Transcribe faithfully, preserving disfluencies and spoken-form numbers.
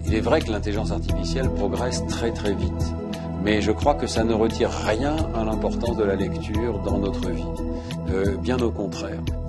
Il est vrai que l'intelligence artificielle progresse très très vite, mais je crois que ça ne retire rien à l'importance de la lecture dans notre vie, euh, bien au contraire.